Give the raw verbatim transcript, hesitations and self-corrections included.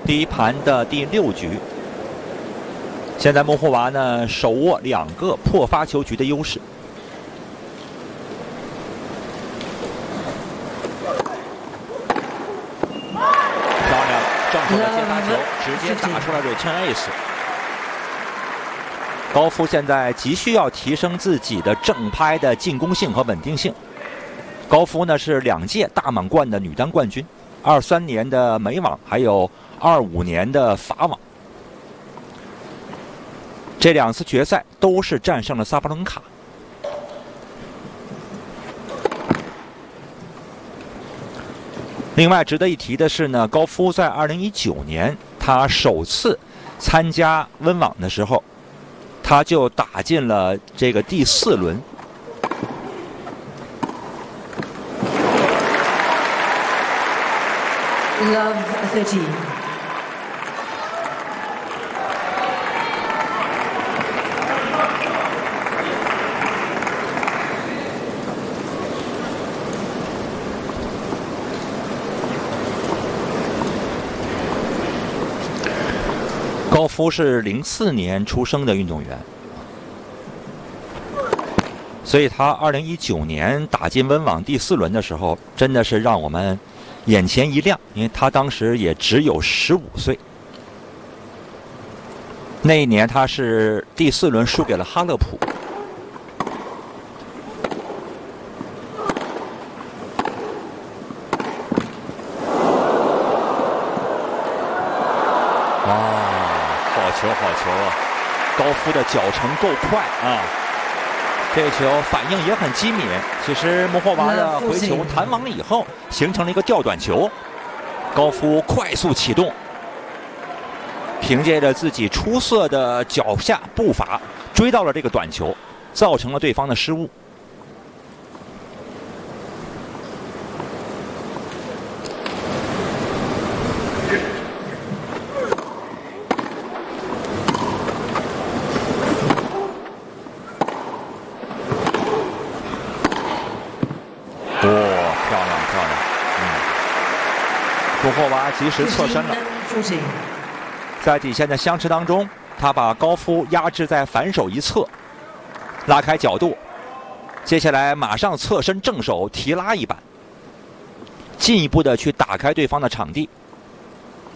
第一盘的第六局，现在莫霍娃呢手握两个破发球局的优势。漂亮，正手的接发球直接打出了 return ace。高夫现在急需要提升自己的正拍的进攻性和稳定性。高夫呢是两届大满贯的女单冠军，二三年的美网，还有二五年的法网。这两次决赛都是战胜了萨巴伦卡。另外值得一提的是呢，高夫在二零一九年他首次参加温网的时候，他就打进了这个第四轮。 Love thirteen。 高夫是零四年出生的运动员，所以他二零一九年打进温网第四轮的时候，真的是让我们眼前一亮，因为他当时也只有十五岁。那一年他是第四轮输给了哈勒普。球好球啊！高夫的脚程够快啊，这球反应也很机敏。其实莫霍娃的回球弹网以后，形成了一个吊短球，高夫快速启动，凭借着自己出色的脚下步伐追到了这个短球，造成了对方的失误。莫霍娃及时侧身了，在底线的相持当中，他把高夫压制在反手一侧，拉开角度，接下来马上侧身正手提拉一板，进一步的去打开对方的场地。